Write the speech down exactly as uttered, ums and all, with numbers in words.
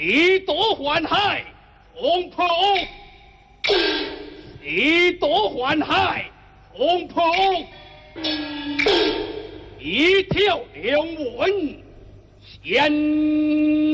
以夺还海，同破；以夺还海，同破；一条两文，先。